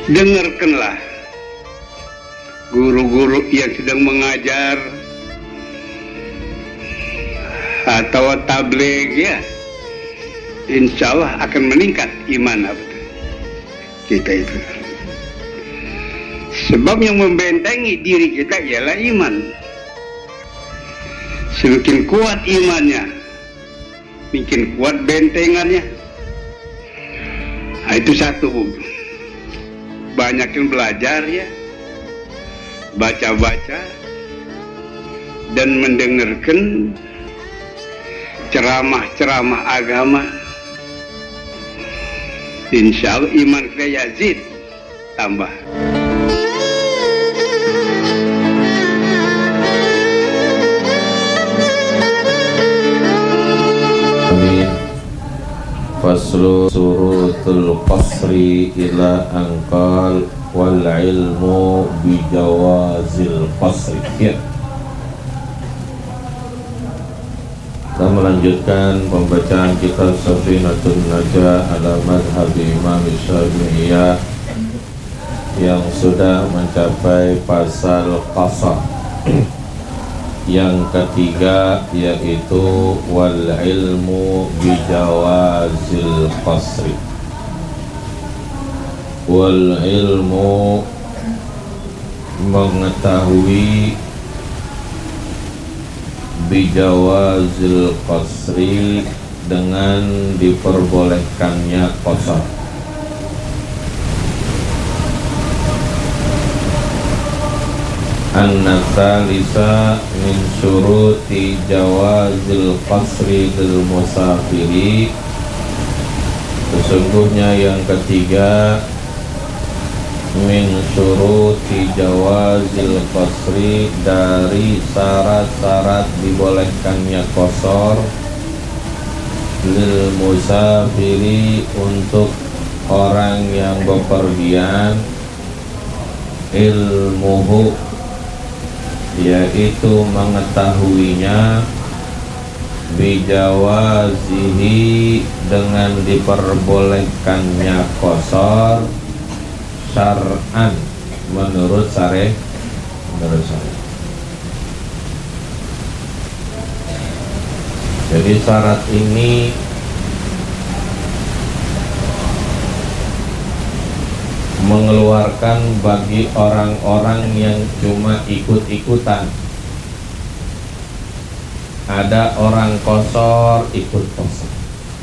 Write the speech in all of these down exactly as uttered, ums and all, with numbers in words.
dengarkanlah guru-guru yang sedang mengajar atau tabligh, ya, insya Allah akan meningkat iman kita itu. Sebab yang membentengi diri kita ialah iman. Semakin kuat imannya, makin kuat bentengannya. Nah, itu satu. Banyak yang belajar, ya, baca-baca dan mendengarkan ceramah-ceramah agama. Insya Allah iman kita yazid, tambah. Faslu surutul qasri ila angkal wal ilmu bijawazil qasri. Ya. Kita melanjutkan pembacaan kitab Safinatun Najah ala madhab Imam Syafi'iyah yang sudah mencapai pasal qasar yang ketiga, yaitu wal ilmu bijawazil qasri. Wal ilmu, mengetahui, bijawazil qasri, dengan diperbolehkannya qasar. An-nasalisa min syuruti jawazil qasri lil musafiri. Sesungguhnya yang ketiga, min syuruti jawazil qasri, dari syarat-syarat dibolehkannya qasar, lil musafiri, untuk orang yang bepergian, ilmuhu, yaitu mengetahuinya, bijawazihi, dengan diperbolehkannya qasar, syar'an, menurut syar'i, menurut syar'i. Jadi syarat ini mengeluarkan bagi orang-orang yang cuma ikut-ikutan. Ada orang qasar, ikut qasar,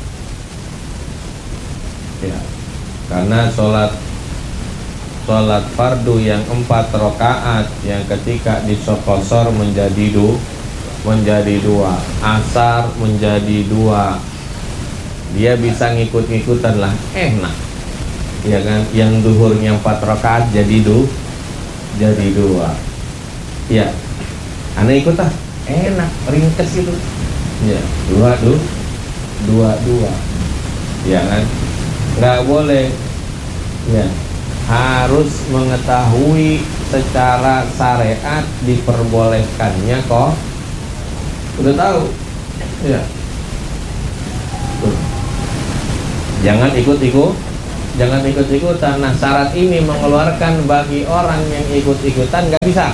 ya, karena sholat sholat fardu yang empat rakaat yang ketika disokosor menjadi du, menjadi dua, asar menjadi dua, dia bisa ngikut-ngikutan lah, enak, ya kan? Yang duhurnya empat rakaat jadi du, jadi dua, ya, aneh ikut ah, enak, ringkes itu, ya, dua du, dua dua, ya kan? Nggak boleh, ya. Harus mengetahui secara syariat diperbolehkannya kok. Udah tahu, ya. Tuh. Jangan ikut-ikut, jangan ikut-ikutan. Nah, syarat ini mengeluarkan bagi orang yang ikut-ikutan nggak bisa.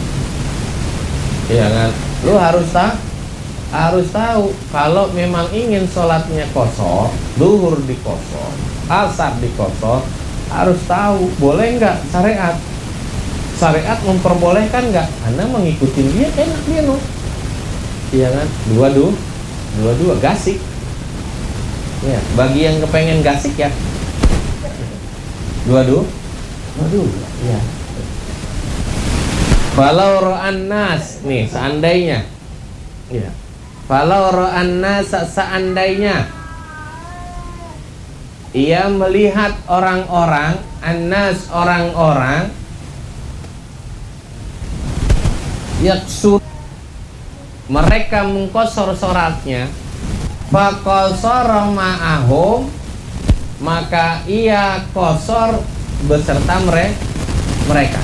Ya kan? Lu harus tahu, harus tahu kalau memang ingin sholatnya qasar, duhur di qasar, asar di qasar, harus tahu boleh nggak syariat. Syariat memperbolehkan nggak? Anda mengikuti dia, enak dia no. Iya kan? Dua dua, dua dua gasik. Ya, bagi yang kepengen gasik ya. Dua dua, dua dua. Ya. Falau ra'an nas, nih seandainya. Ya. Falau ra'an nas, seandainya ia melihat orang-orang, annas, orang-orang, yaksur, mereka mengqasar sholatnya, faqasara ma'ahum, maka ia qasar beserta mereka.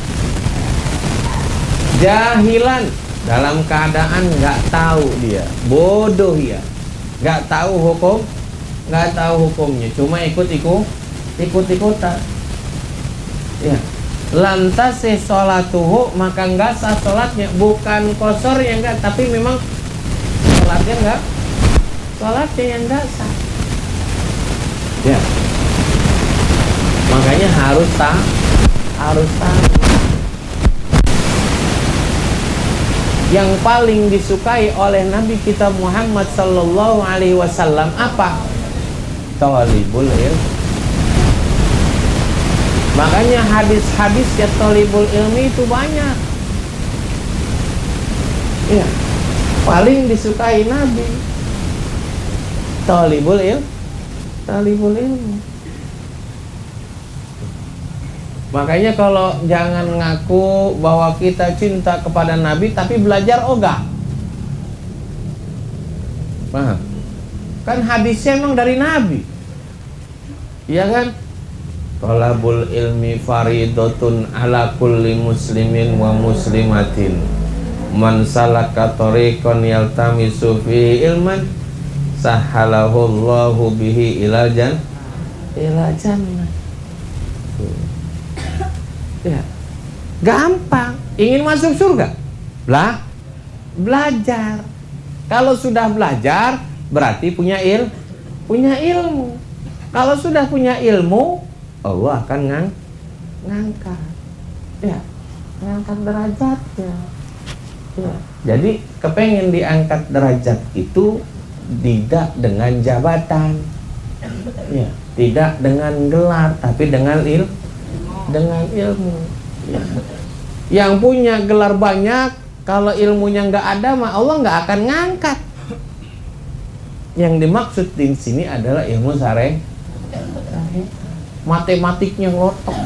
Jahilan, dalam keadaan nggak tahu dia, bodoh ya, nggak tahu hukum, nggak tahu hukumnya, cuma ikut-ikut, ikut-ikutan. Ya. Lantas sih sholatuhu, maka enggak sah sholatnya. Bukan kosor yang enggak, tapi memang sholatnya enggak, sholatnya yang enggak sah. Ya. Makanya harus tahu, harus tahu. Yang paling disukai oleh Nabi kita Muhammad sallallahu alaihi wasallam apa? Thalibul ilm. Makanya hadis-hadis ya thalibul ilmi itu banyak. Iya. Paling disukai Nabi thalibul ilm, thalibul ilmi. Makanya kalau jangan ngaku bahwa kita cinta kepada Nabi tapi belajar ogah. Paham? Kan hadisnya emang dari Nabi. Iya kan? Talabul ilmi faridatun ala kulli muslimin wa muslimatin. Man salaka tariqan yaltamisu fi ilman sahalahu Allahu bihi ila jan ila jannah. Ya. Gampang. Ingin masuk surga? Belah, belajar. Kalau sudah belajar, berarti punya il, punya ilmu. Kalau sudah punya ilmu, Allah akan ngang, ngangkat. Ya, ngangkat derajatnya. Ya. Jadi kepengen diangkat derajat itu tidak dengan jabatan, ya, tidak dengan gelar, tapi dengan il, dengan ilmu. Ya. Yang punya gelar banyak, kalau ilmunya nggak ada, mah Allah nggak akan ngangkat. Yang dimaksud di sini adalah ilmu sare, matematiknya ngotok,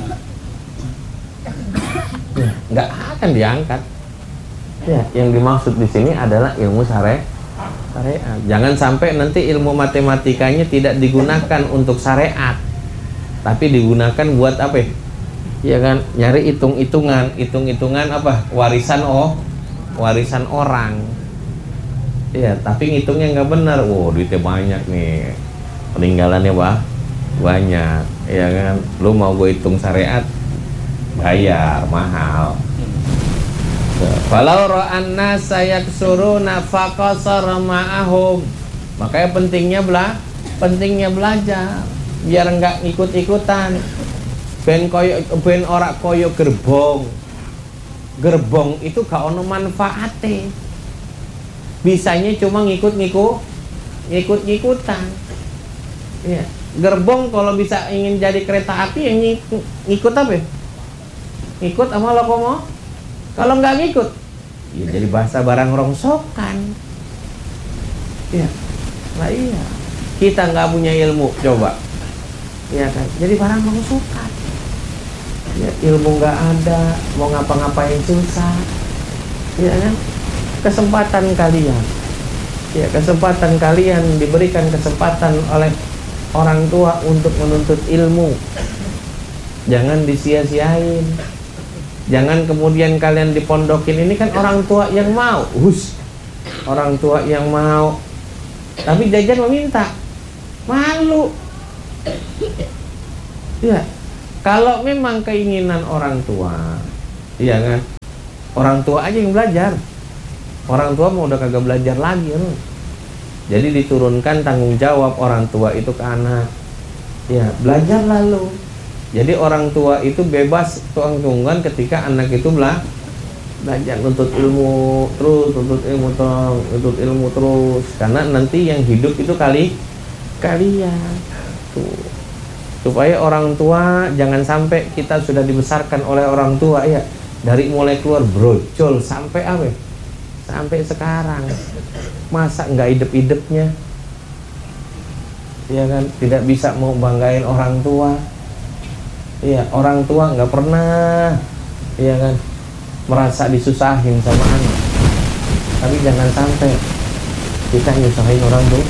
ya, nggak akan diangkat. Ya, yang dimaksud di sini adalah ilmu sare, syariat. Jangan sampai nanti ilmu matematikanya tidak digunakan untuk syariat, tapi digunakan buat apa? Ya kan, nyari hitung-hitungan, hitung-hitungan apa? Warisan oh, warisan orang. Iya, tapi ngitungnya nggak benar. Wow, duitnya banyak nih, peninggalannya bah banyak. Ya kan, lu mau gue hitung syariat, bayar mahal. Falau ra'an nasa yaksuruna faqasara ma'ahum. Makanya pentingnya bela, pentingnya belajar biar enggak ikut-ikutan. Ben koyo ben ora koyo gerbong. Gerbong itu gak ono manfaate. Bisanya cuma ngikut-ngikut, ngikut-ngikutan. Ya, gerbong kalau bisa ingin jadi kereta api yang ngikut, ngikut apa? Ngikut sama lokomo. Kalau nggak ngikut, ya jadi bahasa barang rongsokan. Ya, lah iya. Kita nggak punya ilmu, coba. Ya kan, jadi barang rongsokan. Ya, ilmu nggak ada, mau ngapa-ngapain susah. Ya kan, kesempatan kalian. Ya, kesempatan kalian diberikan kesempatan oleh orang tua untuk menuntut ilmu. Jangan disia-siain. Jangan kemudian kalian dipondokin. Ini kan orang tua yang mau, hus, orang tua yang mau, tapi jajan meminta, malu. Ya, kalau memang keinginan orang tua, iya kan, orang tua aja yang belajar. Orang tua mau udah kagak belajar lagi, kan? Jadi diturunkan tanggung jawab orang tua itu ke anak. Ya, belajar lalu. Jadi orang tua itu bebas tanggungan ketika anak itu belah, belajar nuntut ilmu terus, nuntut ilmu terus, nuntut ilmu terus. Karena nanti yang hidup itu kali kalian tuh. Supaya orang tua jangan sampai kita sudah dibesarkan oleh orang tua ya, dari mulai keluar brojol sampai apa? Sampai sekarang. Masa nggak hidup-hidupnya? Ya kan, tidak bisa mau banggain orang tua. Iya, orang tua nggak pernah, iya kan, merasa disusahin sama anak. Tapi jangan sampai kita nyusahin orang tua.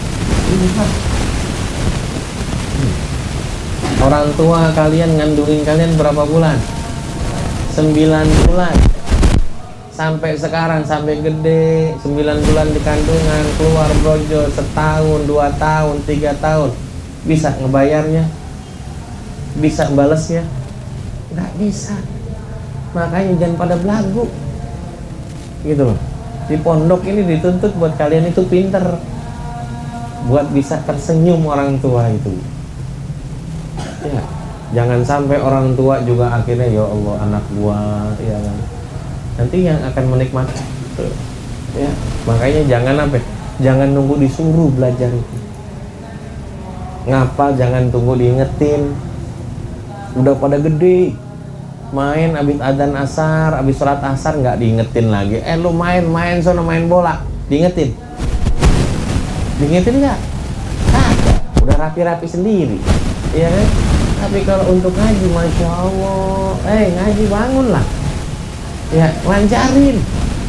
Orang tua kalian ngandungin kalian berapa bulan? Sembilan bulan. Sampai sekarang, sampai gede, sembilan bulan di kandungan, keluar brojol setahun, dua tahun, tiga tahun. Bisa ngebayarnya? Bisa balasnya? nggak bisa. Makanya jangan pada belagu, gitu loh. Di pondok ini dituntut buat kalian itu pinter, buat bisa tersenyum orang tua itu. Ya, jangan sampai orang tua juga akhirnya ya Allah anak gua, ya kan. Nanti yang akan menikmati. Ya, makanya jangan apa? Jangan nunggu disuruh belajar itu. Ngapal jangan tunggu diingetin. Udah pada gede, main abis adzan asar, abis sholat asar nggak diingetin lagi. Eh lu main main sono main bola, diingetin. Diingetin nggak? Kagak. Udah rapi-rapi sendiri, iya kan? Tapi kalau untuk ngaji, masya Allah, eh ngaji bangun lah, ya lancarin.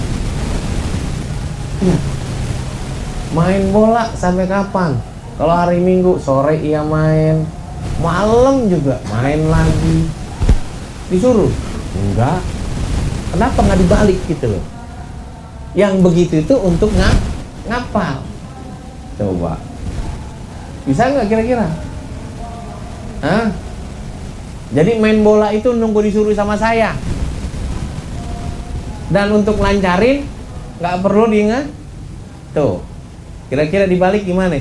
Ya. Main bola sampai kapan? Kalau hari Minggu sore iya main, malam juga main lagi. Disuruh? Enggak. Kenapa nggak dibalik gitu loh? Yang begitu itu untuk ngap ngapal. Coba. Bisa nggak kira-kira? Hah? Jadi main bola itu nunggu disuruh sama saya. Dan untuk lancarin nggak perlu diingat. Tuh. Kira-kira dibalik gimana?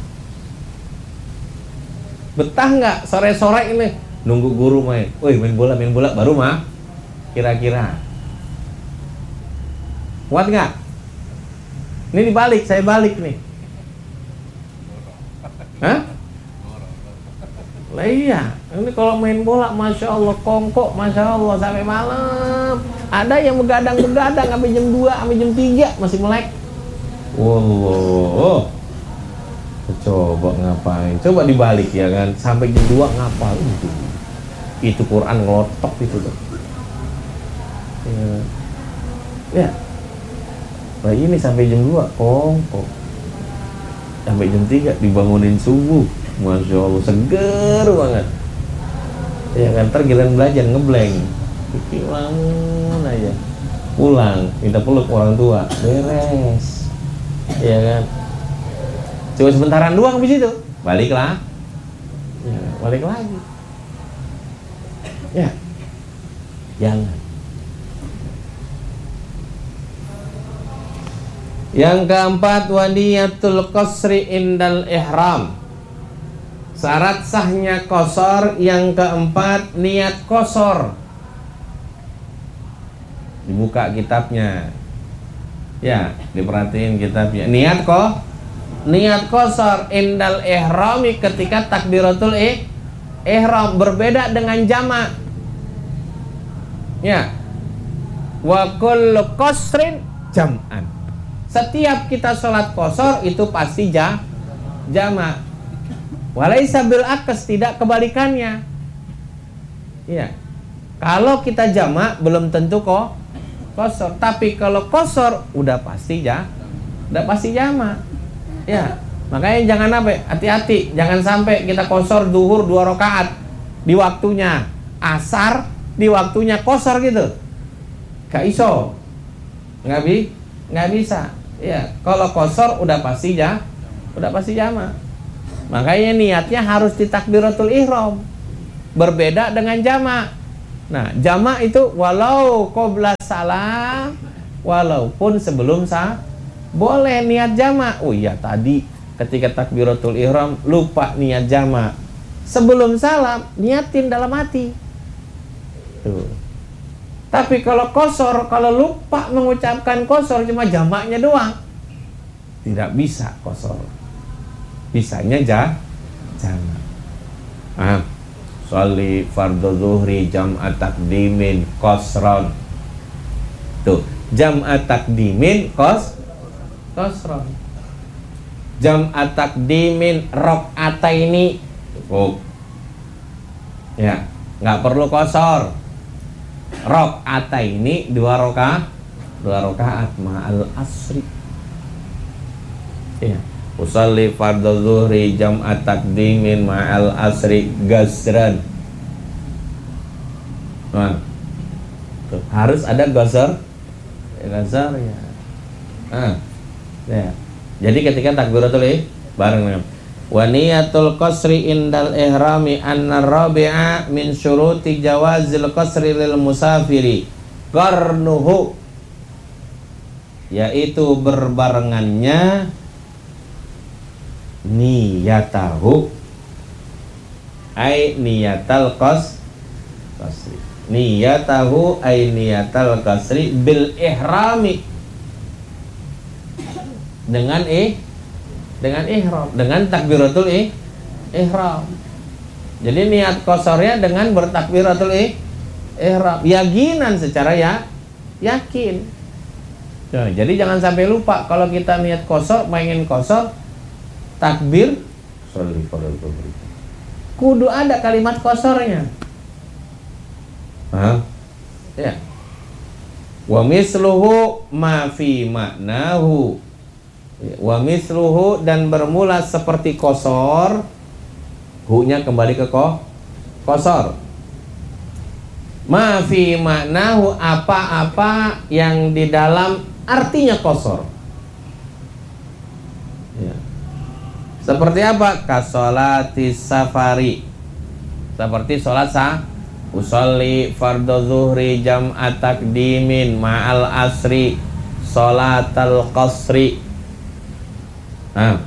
Betah nggak sore-sore ini nunggu guru main? Woi main bola main bola baru mah. Kira-kira kuat nggak? Ini dibalik, saya balik nih. Hah? Lah iya, ini kalau main bola masya Allah kongkok, masya Allah sampai malam. Ada yang begadang-begadang sampai jam dua, sampai jam tiga masih melek. Wow, coba ngapain? Coba dibalik ya kan, sampai jam dua ngapal itu. Itu Quran ngelotok itu tuh. Ya. Ya. Nah ini sampai jam dua kongkok. Sampai jam tiga dibangunin subuh. Masya Allah seger banget. Ya kan, ntar giliran belajar ngeblank. Pulang aja. Pulang, minta peluk orang tua. Beres. Iya kan, cuma sebentaran doang habis itu baliklah, ya, balik lagi, ya, jangan. Yang keempat, waniyatul qasri indal ihram. Syarat sahnya qasar yang keempat, niat qasar. Dibuka kitabnya. Ya, diperhatiin kitabnya. Niat kok, niat qasar indal ihrami ketika takbiratul eh, ihram, berbeda dengan jamak. Ya. Wa kullu qasrin jam'an. Setiap kita sholat qasar itu pasti ja, jamak. Walaisa bil aks, tidak kebalikannya. Ya. Kalau kita jamak belum tentu kok qasar, tapi kalau qasar udah pasti ya, udah pasti jamak. Ya, makanya jangan apa, hati-hati, jangan sampai kita qasar duhur dua rakaat di waktunya asar, di waktunya qasar gitu. Gak iso, nggak bi, nggak bisa. Ya, kalau qasar udah pasti ya, udah pasti jamak. Makanya niatnya harus di takbiratul ihram, berbeda dengan jamak. Nah, jamak itu walau qabla salam, walaupun sebelum sah, boleh niat jamak. Oh iya, tadi ketika takbiratul ihram lupa niat jamak. Sebelum salam niatin dalam hati. Tuh. Tapi kalau qasar, kalau lupa mengucapkan qasar cuma jamaknya doang, tidak bisa qasar. Bisanya ja, jamak. Ah. Sholli fardhu zuhri jam'at takdimin qasran. Tuh, jam'at takdimin qas qasran. Jam'at takdimin rakaataini. Oh. Ya, enggak perlu qasar. Rakaataini dua rakaat, dua rakaat ma'al asri. Ya. Usalli fardhu zuhri jam'at takdimin ma'al asri gazran. Nah, tuh, harus ada gazar, gazar ya. Ah, ya. Jadi ketika takbiratul ihram bareng dengan Wa niyatul qasri indal ihrami anna rabi'a min syuruti jawazil qasri lil musafiri qarnuhu, yaitu berbarengannya niyatahu ay niyatal qas qasri niyatahu ay niyatal qasri bil ihrami, dengan eh dengan ihram, dengan takbiratul eh, ihram. Jadi niat kosornya dengan bertakbiratul eh, ihram, yakinan secara ya yakin. Nah, jadi jangan sampai lupa kalau kita niat kosor, pengen kosor, takbir, kudu ada kalimat kosornya. Hah? Ya. Wa misluhu ma fi maknahu. Wa misluhu, dan bermula seperti kosor, hu-nya kembali ke ko, kosor. Ma fi maknahu, apa-apa yang di dalam artinya kosor. Ya. Seperti apa? Kasolati safari, seperti sholat sah. Usolli fardhu zuhri jam'at takdimin ma'al asri sholatal qasri. Nah.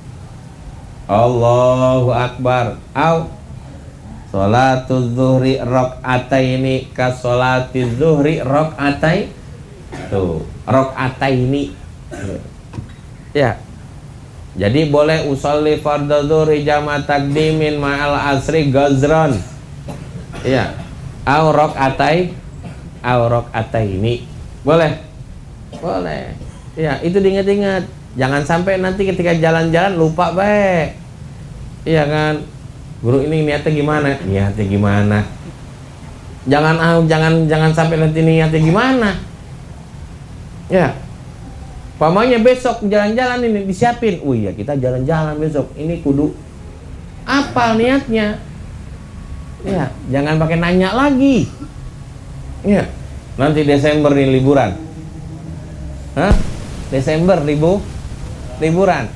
Allahu akbar. Au sholatu zuhri rakaataini ka sholati zuhri rakaatai. Tuh, rakaataini. Ya. Jadi boleh usolli fardhu zuhri jam'at takdimin ma'al asri gazran. Iya, au rakaatai, au rakaataini. Boleh. Boleh. Iya, itu diingat-ingat. Jangan sampai nanti ketika jalan-jalan lupa baik. Iya kan? Guru ini niatnya gimana? Niatnya gimana? Jangan ah, jangan jangan sampai nanti niatnya gimana. Ya. Pamanya besok jalan-jalan ini disiapin. Oh iya, kita jalan-jalan besok. Ini kudu apa niatnya? Ya, jangan pakai nanya lagi. Ya, nanti Desember nih liburan. Hah? Desember libu liburan.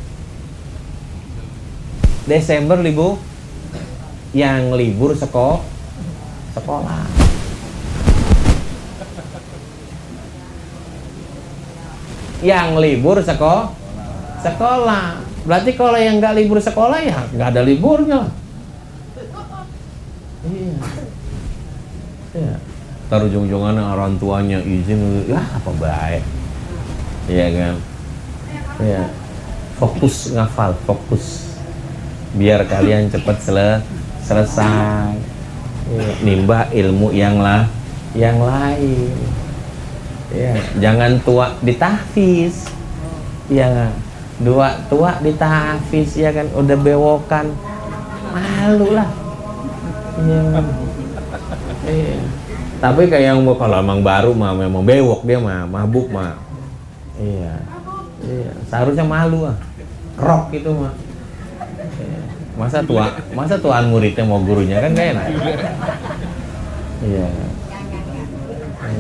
Desember libu yang libur seko sekolah. Yang libur seko sekolah. Berarti kalau yang nggak libur sekolah ya nggak ada liburnya lah. Iya. Ya. Taruh ujung-ujungannya orang tuanya izin, ya apa baik. Iya kan? Ya. Fokus ngafal, fokus. Biar kalian cepat sele selesai. Ya. Nimba ilmu yang lah, yang lain. Ya, jangan tua ditahfiz. Iya, dua tua ditahfiz ya kan, udah bewokan. Malu lah. Iya. Iya. Tapi kayak yang kalau emang baru mah memang bewok dia mah, mabuk mah. Iya. Iya, seharusnya malu ah. Rock itu mah. Iya. Masa tua, masa tuan muridnya mau gurunya kan gak enak. Iya. Iya.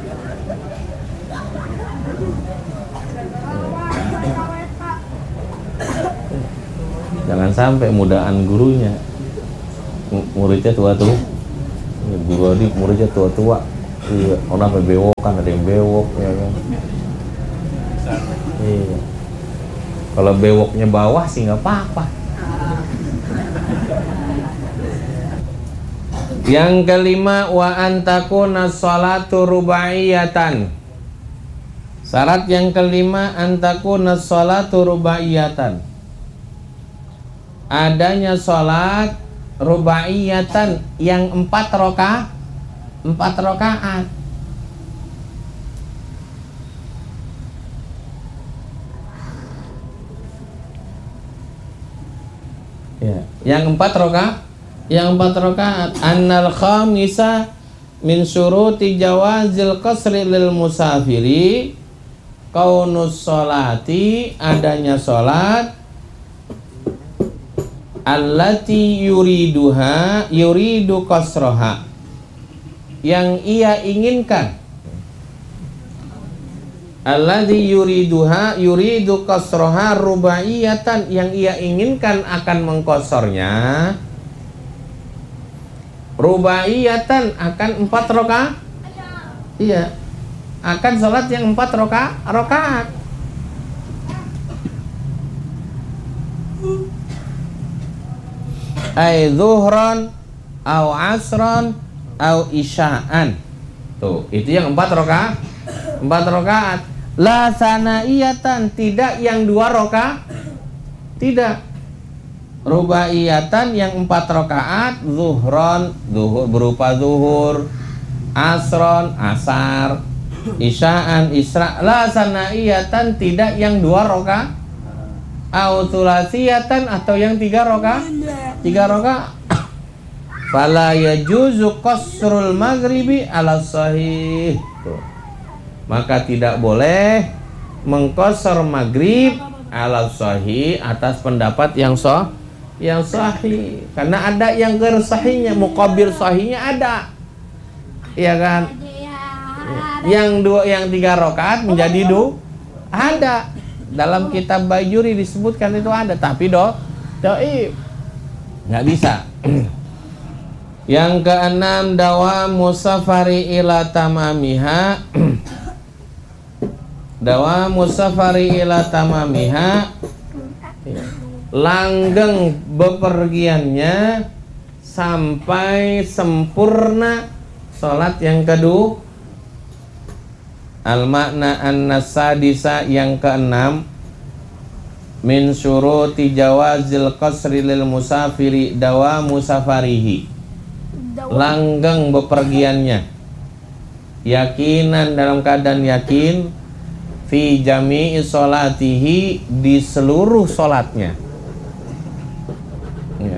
Jangan sampai mudaan gurunya. Muridnya tua tuh, guru adik muridnya tua-tua, iya, orang sampai bewok kan, ada yang bewok ya kan, iya. Kalau bewoknya bawah sih nggak apa-apa. Yang kelima, wa antakuna sholatu rubaiyatan. Syarat yang kelima, antakuna sholatu rubaiyatan. Adanya sholat rubaiyatan yang empat roka empat rokaat. Ya, yang empat roka yang empat rokaat. Annal khamisa min syuruti jawazil qasri lil musafiri kaunus sholati, adanya sholat allati yuriduha yuridu qasraha, yang ia inginkan alladzi yuriduha yuridu qasraha rubaiyatan, yang ia inginkan akan mengkosornya rubaiyatan, akan empat rakaat. Iya, akan sholat yang empat roka, rokaat. Ay zuhron au asron au isya'an. Tuh, itu yang empat rokaat. Empat rokaat. La sanaiyatan, tidak yang dua rokaat. Tidak. Rubaiyatan yang empat rokaat. Zuhron, zuhur berupa zuhur. Asron, asar. Isya'an, isra. La sanaiyatan, tidak yang dua rokaat. Au thulasiyatan, atau yang tiga rokaat. Tiga rokaat. Fala yajuzu qasrul maghribi ala sahih. Tuh. Maka tidak boleh mengqasar maghrib ala sahih, atas pendapat yang sah, yang sahih. Karena ada yang ghair sahihnya, muqabil sahihnya ada. Iya kan? Yang dua, yang tiga rakaat menjadi du, ada. Dalam kitab Bajuri disebutkan itu ada, tapi do, dhaif. Nggak bisa. Yang keenam, dawam musafari ila tamamiha. Dawam musafari ila tamamiha, langgeng bepergiannya sampai sempurna sholat yang kedua. Al makna an-nasadisa, yang keenam, min syuruti jawazil qasri lil musafiri dawa musafarihi, langgeng bepergiannya, yakinan dalam keadaan yakin, fi jami'i sholatihi, di seluruh sholatnya. Ya.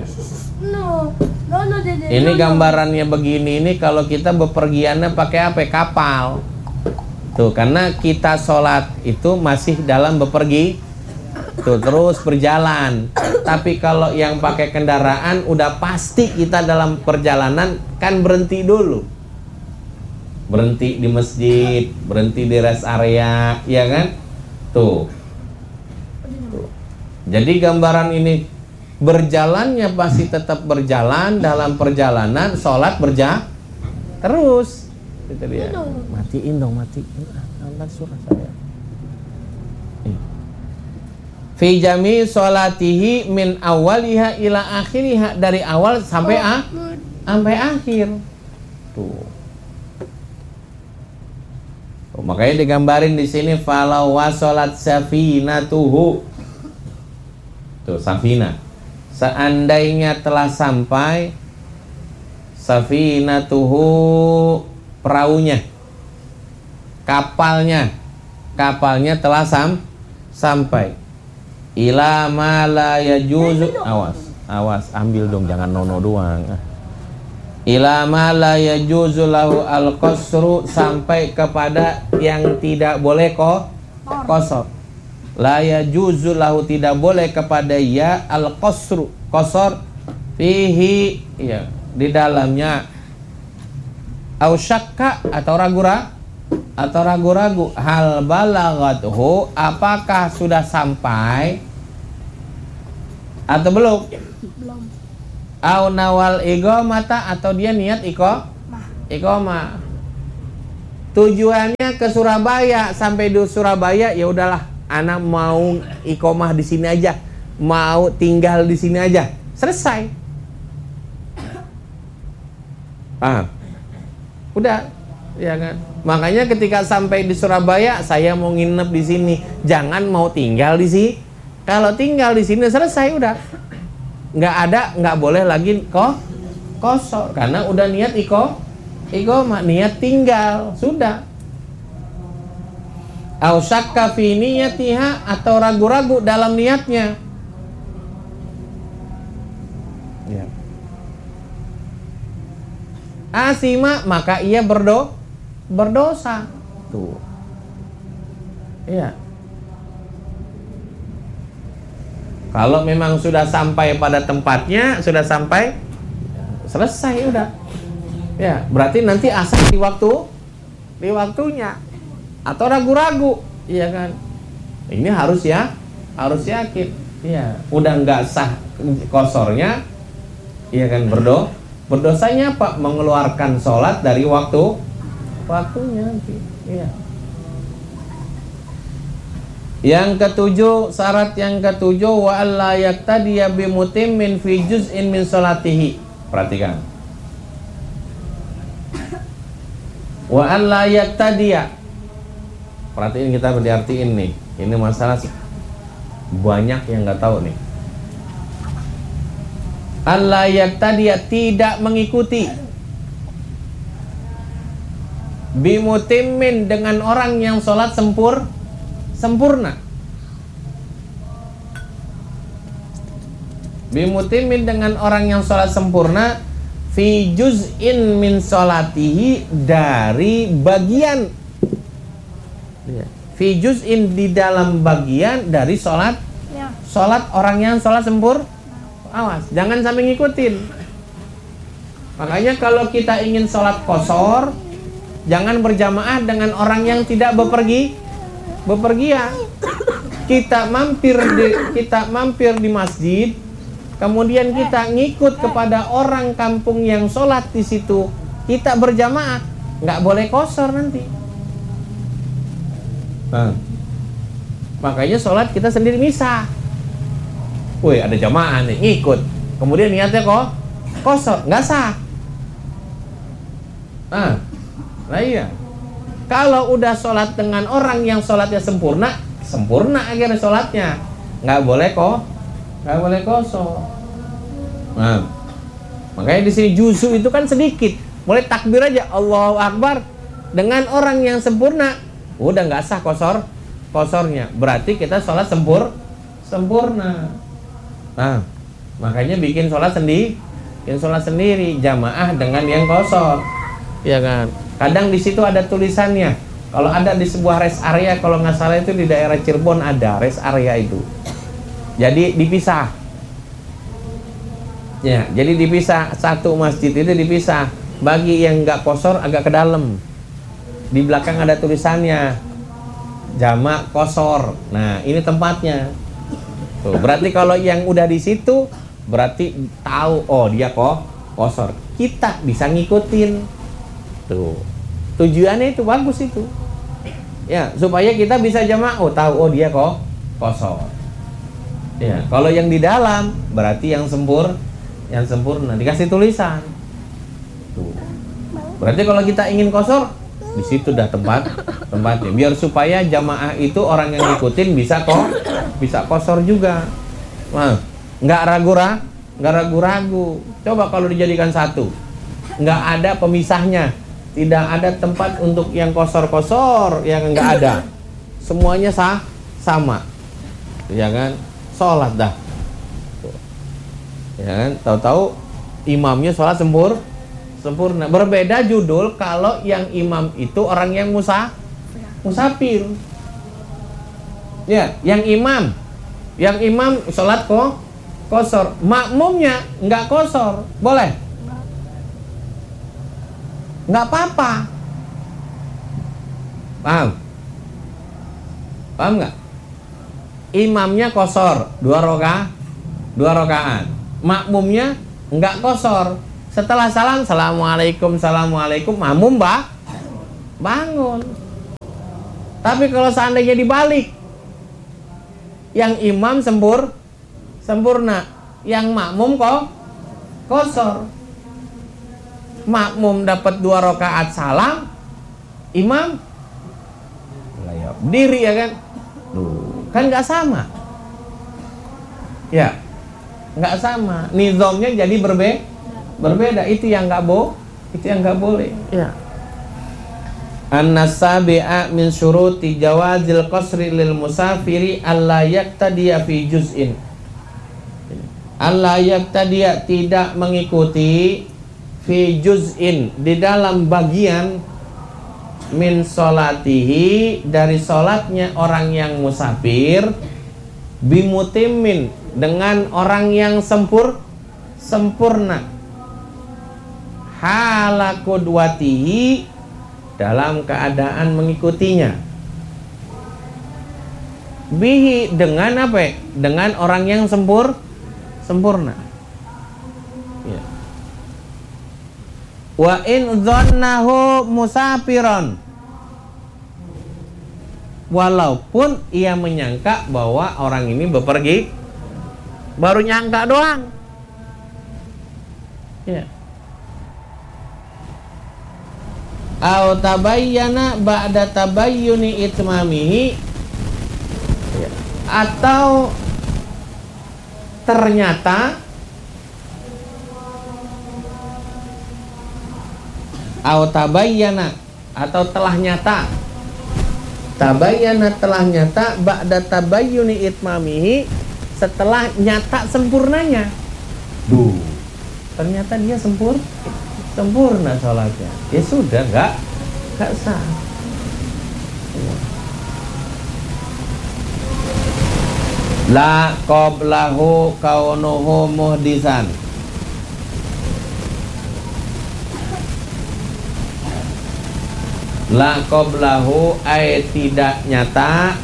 Ini gambarannya begini, ini kalau kita bepergiannya pakai apa? Kapal. Tuh, karena kita sholat itu masih dalam bepergi, tuh terus berjalan. Tapi kalau yang pakai kendaraan udah pasti kita dalam perjalanan, kan berhenti dulu. Berhenti di masjid, berhenti di rest area, ya kan? Tuh. Tuh. Jadi gambaran ini, berjalannya pasti tetap berjalan, dalam perjalanan sholat berja terus. Itu dia. Matiin dong, matiin. Nonton surah saya. Fi jami sholatihi min awaliha ila akhiriha, dari awal sampai ah, sampai akhir. Tuh. Tuh, makanya digambarin di sini falau wasolat safinatuhu. Tuh, safina. Seandainya telah sampai safinatuhu, perahunya, kapalnya, kapalnya telah sam, sampai ila ma la yajuzu, awas, awas, ambil dong, jangan nono doang. Ila ma la yajuzu lahu al-qasru, sampai kepada yang tidak boleh kok qasar. La yajuzu lahu, tidak boleh kepada ya al-qasru, qasar fihi, ya, di dalamnya. Au syakka, atau ragu-ragu, atau ragu-ragu, hal balaghathu, apakah sudah sampai atau belum? Belum. Au nawal iqamata, atau dia niat iko iqamah. Tujuannya ke Surabaya, sampai di Surabaya ya udahlah, anak mau iqamah di sini aja, mau tinggal di sini aja, selesai. Paham? Udah, ya kan? Makanya ketika sampai di Surabaya, saya mau nginep di sini, jangan mau tinggal di sini. Kalau tinggal di sini selesai udah, nggak ada, nggak boleh lagi kok kosor, karena udah niat iko, iko mak niat tinggal sudah. Au syakka fi niyatiha, atau ragu-ragu dalam niatnya. Ya. Asima, maka ia berdo berdosa. Tuh. Iya. Kalau memang sudah sampai pada tempatnya, sudah sampai, selesai udah. Ya, berarti nanti asal di waktu di waktunya. Atau ragu-ragu, Iya kan? Ini harus ya, harus yakin. Iya, udah nggak sah kosornya, iya kan, berdo, berdosanya apa? Mengeluarkan sholat dari waktu, waktunya. Iya. Yang ketujuh, syarat yang ketujuh, wa alla yaqtadiya bi mutimmin fi juz'in min sholatihi. Perhatikan. Wa alla yaqtadiya. Perhatiin, kita berartiin nih. Ini masalah banyak yang nggak tahu nih. Alla yaqtadiya, tidak mengikuti bimutimmin, dengan orang yang sholat sempur sempurna. Bimutimmin, dengan orang yang sholat sempurna, fi juz'in min sholatihi, dari bagian, fi juz'in, di dalam bagian dari sholat, ya. Sholat orang yang sholat sempur. Awas, jangan sampai ngikutin. Makanya kalau kita ingin sholat kosor, jangan berjamaah dengan orang yang tidak bepergi bepergian. Kita mampir di, kita mampir di masjid, kemudian kita ngikut kepada orang kampung yang sholat di situ, kita berjamaah, nggak boleh kosor nanti. Nah, makanya sholat kita sendiri misah. Woi, ada jamaah nih, ngikut. Kemudian niatnya kok kosor, nggak sah. Nah, nah iya. Kalau udah sholat dengan orang yang sholatnya sempurna, sempurna akhirnya sholatnya, nggak boleh kok, nggak boleh kosor. Nah, makanya di sini juzu itu kan sedikit, boleh takbir aja, Allahu Akbar, dengan orang yang sempurna, udah nggak sah kosor, kosornya. Berarti kita sholat sempur, sempurna. Nah, makanya bikin sholat sendiri, bikin sholat sendiri, jamaah dengan yang kosor, ya kan? Kadang di situ ada tulisannya. Kalau ada di sebuah rest area, kalau nggak salah itu di daerah Cirebon ada rest area itu. Jadi dipisah. Ya, jadi dipisah, satu masjid itu dipisah. Bagi yang nggak kosor agak ke dalam. Di belakang ada tulisannya, jamak kosor. Nah, ini tempatnya. Tuh, berarti kalau yang udah di situ, berarti tahu, oh dia kok kosor. Kita bisa ngikutin. Tuh, tujuannya itu bagus itu. Ya, supaya kita bisa jamaah, oh tahu, oh dia kok kosor. Ya, kalau yang di dalam berarti yang sempur, yang sempurna, dikasih tulisan. Tuh. Berarti kalau kita ingin kosor, di situ dah tempat tempatnya. Biar supaya jamaah itu orang yang ngikutin bisa kok, bisa kosor juga. Nah, nggak ragu-ragu, nggak ragu-ragu. Coba kalau dijadikan satu, nggak ada pemisahnya, tidak ada tempat untuk yang kosor-kosor, yang nggak ada. Semuanya sah, sama, ya kan? Sholat dah. Ya kan, tahu-tahu imamnya sholat sempur, sempurna. Berbeda judul kalau yang imam itu orang yang musa, musafir. Ya, yang imam, yang imam sholat kok kosor, makmumnya nggak kosor, boleh? Nggak apa-apa. Paham? Paham nggak? Imamnya kosor dua rokaat, dua rokaat. Makmumnya nggak kosor. Setelah salam, assalamualaikum, assalamualaikum, makmum bah bangun. Tapi kalau seandainya dibalik, yang imam sempur, sempurna, yang makmum kok kosor. Makmum dapat dua rakaat salam, imam layap diri, ya kan? Duh, kan nggak sama, ya, nggak sama. Nizamnya jadi berbe berbeda. Itu yang nggak bo, itu yang nggak boleh. Ya. An-nasabi'a min syuruti jawazil qasri lil musafiri alla yaqtadiya fi juz'in. Alla yaqtadiya, tidak mengikuti, fi juz'in, di dalam bagian, min sholatihi, dari sholatnya orang yang musafir, bimutimmin, dengan orang yang sempur sempurna, hala qudwatihi, dalam keadaan mengikutinya. bihi dengan apa? Dengan orang yang sempur sempurna. Ya. Wa in dhannahu musafiron, walaupun ia menyangka bahwa orang ini bepergi, baru nyangka doang. Ya. Au tabayyana ba'da tabayyuni itmamihi, ya. Atau ternyata au tabayyana, atau telah nyata, tabayyana telah nyata ba'da tabayyuni itmamihi, setelah nyata sempurnanya. Duh, ternyata dia sempur sempurna sholatnya, ya sudah, nggak nggak sah. La qablahu kaunuhu muhdisan, la qablahu ay tidak nyata,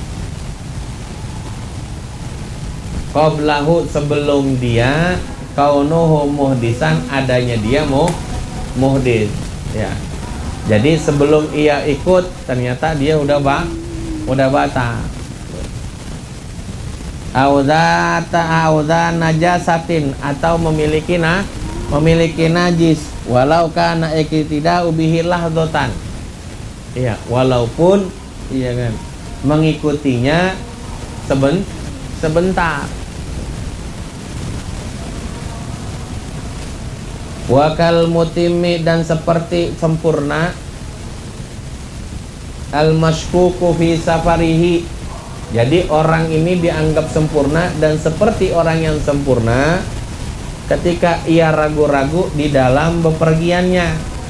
qablahu sebelum dia, kaunuhu muhdisan adanya dia mu muhdis, ya. Jadi sebelum ia ikut ternyata dia udah ba udah batal. Auza ta'auza najasatin, atau memiliki na memiliki najis, walau kana iktida'u bihi lahdatan, iya, walaupun iya kan mengikutinya seben sebentar. Wakal mutimi, dan seperti sempurna, al mashkuku fi safarihi, jadi orang ini dianggap sempurna dan seperti orang yang sempurna ketika ia ragu-ragu di dalam bepergiannya.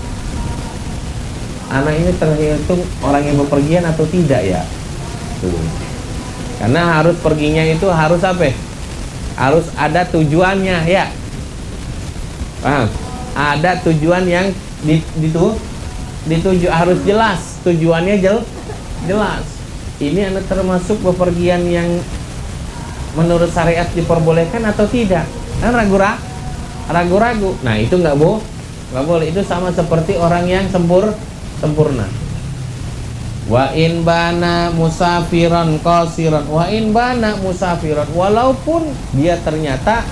Anak ini terhitung orang yang bepergian atau tidak ya? Tuh. Karena harus perginya itu harus apa? Harus ada tujuannya, ya. Paham? Ada tujuan yang di, ditu, dituju, harus jelas tujuannya, jel, jelas. Ini anak termasuk bepergian yang menurut syariat diperbolehkan atau tidak? Kan ragu-ragu, ragu-ragu. Nah itu nggak boleh, nggak boleh. Itu sama seperti orang yang sempur, sempurna. Wa in bana musafiran qasiran, wa in bana musafiran, walaupun dia ternyata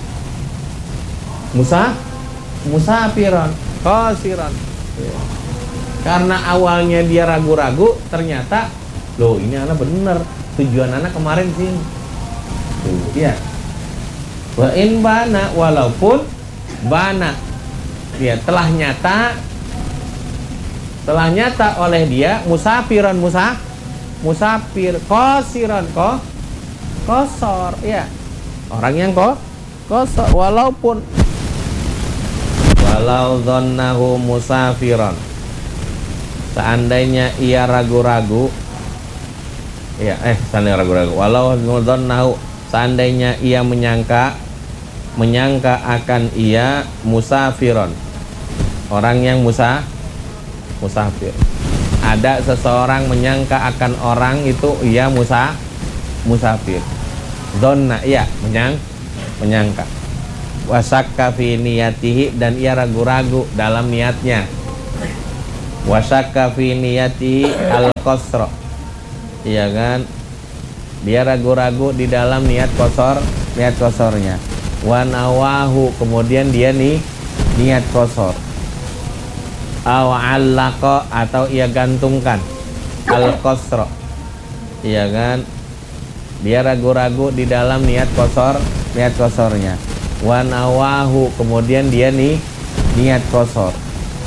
Musa musafiran qasiran, ya. Karena awalnya dia ragu-ragu, ternyata loh ini anak bener, tujuan anak kemarin sini. Tuh, ya. Wa in bana, walaupun bana, dia telah nyata, telah nyata oleh dia musafiran, musa musafir qasiran, ko kosor, ya. Orang yang ko kosor, walaupun walau dhannahu musafiran, seandainya ia ragu-ragu, ya eh seandainya ragu-ragu, walau dhannahu, seandainya ia menyangka menyangka akan ia musafiron, orang yang musa musafir. Ada seseorang menyangka akan orang itu ia musa musafir. Dhanna, ya, menyang menyangka. Wasakka fi niyatihi, dan ia ragu-ragu dalam niatnya. Wasakka fi niyatihi al-qasra, iya kan, dia ragu-ragu di dalam niat kosor, niat kosornya. Wa nawahu, kemudian dia nih niat kosor. Aw allaqa, atau ia gantungkan al-qasra, iya kan, dia ragu-ragu di dalam niat kosor, niat kosornya. Wa nawahu, kemudian dia nih niat kosor.